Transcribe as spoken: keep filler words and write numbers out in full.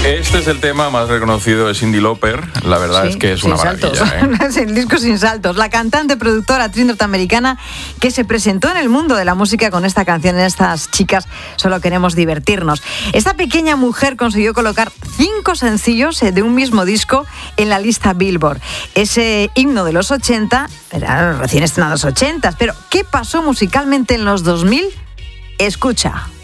Este es el tema más reconocido de Cyndi Lauper. La verdad Sí, es que es sin una saltos. maravilla, ¿eh? Es el disco sin saltos. La cantante, productora, actriz norteamericana que se presentó en el mundo de la música con esta canción, en Estas chicas solo queremos divertirnos. Esta pequeña mujer consiguió colocar cinco sencillos de un mismo disco en la lista Billboard. Ese himno de los ochenta, eran recién estrenados ochenta, pero ¿qué pasó musicalmente en los dos mil? Escucha.